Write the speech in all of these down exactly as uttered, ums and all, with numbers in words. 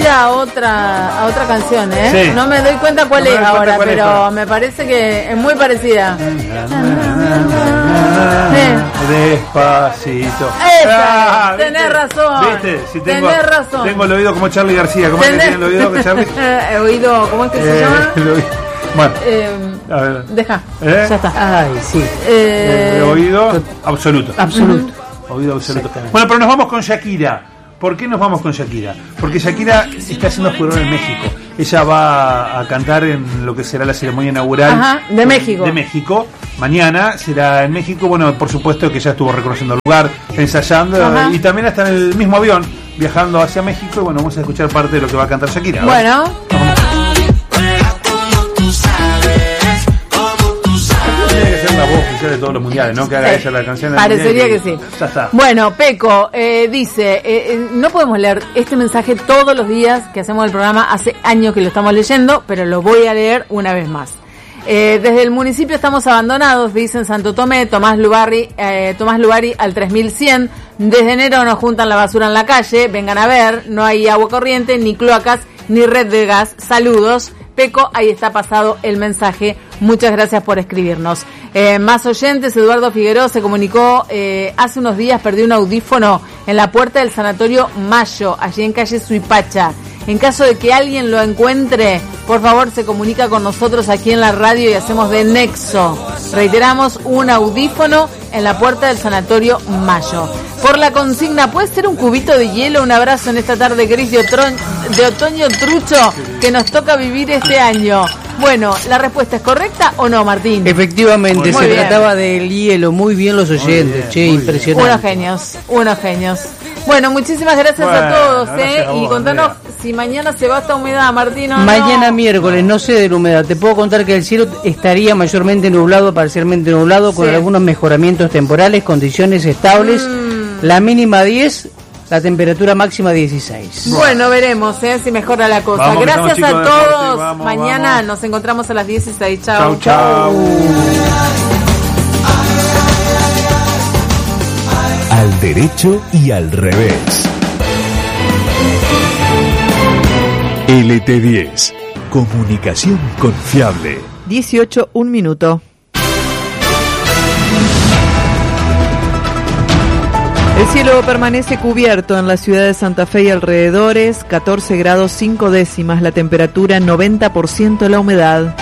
parecida a otra a otra canción, ¿eh? Sí. No me doy cuenta cuál no es ahora, cuál pero es me parece que es muy parecida. Despacito. Esa, ah, tenés ¿viste? razón. ¿Viste? Si tengo, tenés razón. Tengo el oído como Charly García. ¿Cómo ¿Tenés? es que tiene el oído que Charly? El oído, ¿cómo es que eh, se llama? Bueno, eh, a ver. Deja, ¿Eh? ya está. Ay, sí. Eh, el oído absoluto. Absoluto. Uh-huh. Oído absoluto. Bueno, pero nos vamos con Shakira. ¿Por qué nos vamos con Shakira? Porque Shakira está haciendo furor en México. Ella va a cantar en lo que será la ceremonia inaugural. Ajá, de México. De México. Mañana será en México. Bueno, por supuesto que ya estuvo reconociendo el lugar, ensayando. Ajá. Y también está en el mismo avión viajando hacia México. Y bueno, vamos a escuchar parte de lo que va a cantar Shakira. Bueno. La voz oficial de todos los mundiales, ¿no? Que haga sí. ella la canción. Parecería que sí. Ya está. Bueno, Peco eh, dice, eh, eh, no podemos leer este mensaje todos los días que hacemos el programa, hace años que lo estamos leyendo, pero lo voy a leer una vez más. Eh, desde el municipio estamos abandonados, dicen Santo Tomé, Tomás Lubarri, eh, Tomás Lubarri al tres mil cien. Desde enero nos juntan la basura en la calle, vengan a ver, no hay agua corriente, ni cloacas, ni red de gas. Saludos. Peco, ahí está pasado el mensaje. Muchas gracias por escribirnos. Eh, más oyentes, Eduardo Figueroa se comunicó, eh, hace unos días perdió un audífono en la puerta del sanatorio Mayo, allí en calle Suipacha. En caso de que alguien lo encuentre, por favor se comunica con nosotros aquí en la radio y hacemos de nexo. Reiteramos, un audífono en la puerta del sanatorio Mayo. Por la consigna, ¿puede ser un cubito de hielo? Un abrazo en esta tarde gris de, otro- de otoño trucho que nos toca vivir este año. Bueno, ¿la respuesta es correcta o no, Martín? Efectivamente, Muy se bien. trataba del hielo. Muy bien los oyentes, bien, che, impresionante. Unos genios, unos genios. Bueno, muchísimas gracias bueno, a todos, gracias ¿eh? a vos, y contanos Andrea. si mañana se va esta humedad, Martín, o no. Mañana miércoles, no sé de la humedad. Te puedo contar que el cielo estaría mayormente nublado, parcialmente nublado, con Sí. algunos mejoramientos temporales, condiciones estables. Mm. La mínima diez, la temperatura máxima dieciséis. Bueno, veremos, ¿eh? Si mejora la cosa. Vamos, Gracias estamos, a chicos, de todos. deporte. Vamos, Mañana vamos. nos encontramos a las dieciséis. Chau, Chau, chau. Al derecho y al revés. L T diez. Comunicación confiable. dieciocho, un minuto. El cielo permanece cubierto en la ciudad de Santa Fe y alrededores, catorce grados cinco décimas, la temperatura noventa por ciento, la humedad.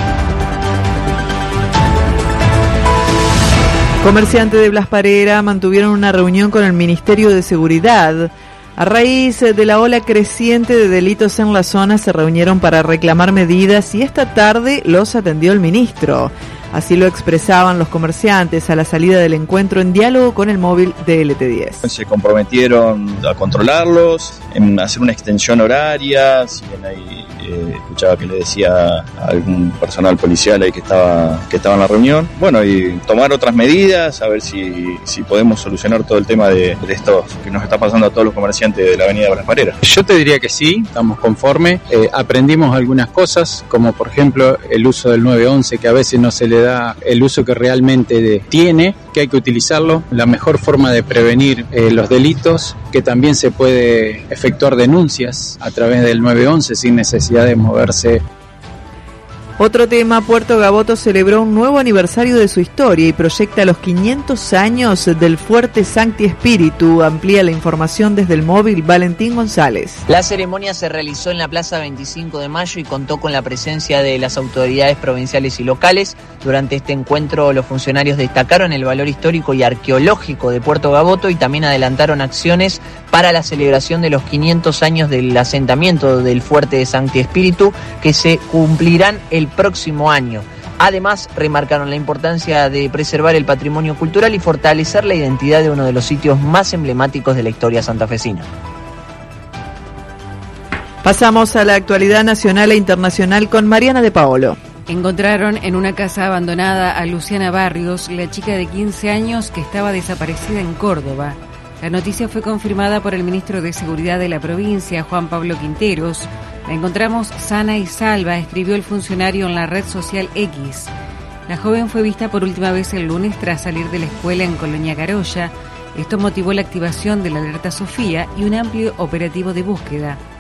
Comerciantes de Blas Parera mantuvieron una reunión con el Ministerio de Seguridad. A raíz de la ola creciente de delitos en la zona, se reunieron para reclamar medidas y esta tarde los atendió el ministro. Así lo expresaban los comerciantes a la salida del encuentro en diálogo con el móvil de L T diez. Se comprometieron a controlarlos, en hacer una extensión horaria, si bien ahí eh, escuchaba que le decía a algún personal policial ahí que estaba, que estaba en la reunión. Bueno, y tomar otras medidas, a ver si, si podemos solucionar todo el tema de, de esto que nos está pasando a todos los comerciantes de la avenida Blas Parera. Yo te diría que sí, estamos conformes. Eh, aprendimos algunas cosas, como por ejemplo el uso del nueve once, que a veces no se le da el uso que realmente de, tiene, que hay que utilizarlo. La mejor forma de prevenir eh, los delitos, que también se puede efectuar denuncias a través del nueve once sin necesidad de moverse. Otro tema, Puerto Gaboto celebró un nuevo aniversario de su historia y proyecta los quinientos años del fuerte Sancti Spiritu. Amplía la información desde el móvil Valentín González. La ceremonia se realizó en la Plaza veinticinco de mayo y contó con la presencia de las autoridades provinciales y locales. Durante este encuentro, los funcionarios destacaron el valor histórico y arqueológico de Puerto Gaboto y también adelantaron acciones para la celebración de los quinientos años del asentamiento del fuerte de Sancti Spiritu, que se cumplirán el próximo año. Además, remarcaron la importancia de preservar el patrimonio cultural y fortalecer la identidad de uno de los sitios más emblemáticos de la historia santafesina. Pasamos a la actualidad nacional e internacional con Mariana de Paolo. Encontraron en una casa abandonada a Luciana Barrios, la chica de quince años que estaba desaparecida en Córdoba. La noticia fue confirmada por el ministro de Seguridad de la provincia, Juan Pablo Quinteros. La encontramos sana y salva, escribió el funcionario en la red social X. La joven fue vista por última vez el lunes tras salir de la escuela en Colonia Carolla. Esto motivó la activación de la alerta Sofía y un amplio operativo de búsqueda.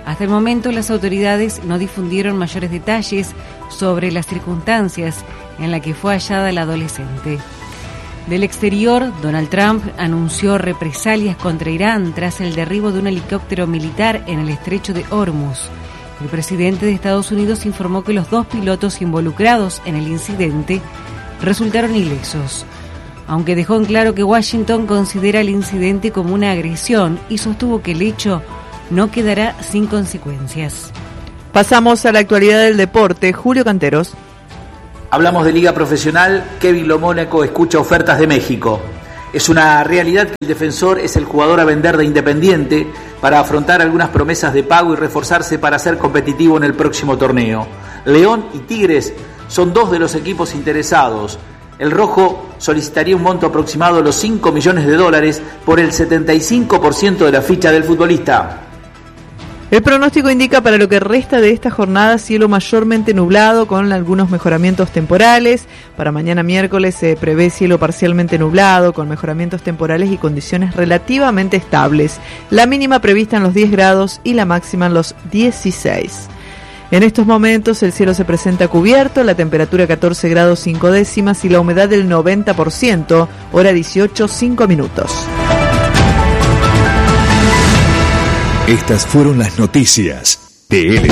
Hasta el momento, las autoridades no difundieron mayores detalles sobre las circunstancias en las que fue hallada la adolescente. Del exterior, Donald Trump anunció represalias contra Irán tras el derribo de un helicóptero militar en el estrecho de Hormuz. El presidente de Estados Unidos informó que los dos pilotos involucrados en el incidente resultaron ilesos, aunque dejó en claro que Washington considera el incidente como una agresión y sostuvo que el hecho no quedará sin consecuencias. Pasamos a la actualidad del deporte. Julio Canteros. Hablamos de Liga Profesional. Kevin Lo Mónaco escucha ofertas de México. Es una realidad que el defensor es el jugador a vender de Independiente para afrontar algunas promesas de pago y reforzarse para ser competitivo en el próximo torneo. León y Tigres son dos de los equipos interesados. El rojo solicitaría un monto aproximado de los cinco millones de dólares por el setenta y cinco por ciento de la ficha del futbolista. El pronóstico indica para lo que resta de esta jornada cielo mayormente nublado con algunos mejoramientos temporales. Para mañana miércoles se prevé cielo parcialmente nublado con mejoramientos temporales y condiciones relativamente estables. La mínima prevista en los diez grados y la máxima en los dieciséis. En estos momentos el cielo se presenta cubierto, la temperatura catorce grados cinco décimas y la humedad del noventa por ciento, hora dieciocho, cinco minutos. Estas fueron las noticias de L